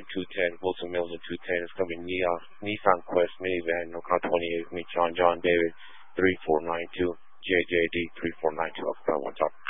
210, Wilson Mills at 210. It's going to be Nissan Quest minivan, no car 28 with me, John David 3492, JJD 3492. I'll one talk.